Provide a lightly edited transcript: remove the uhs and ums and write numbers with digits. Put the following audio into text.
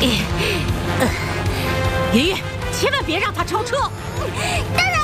爷爷，千万别让他超车！ 当然。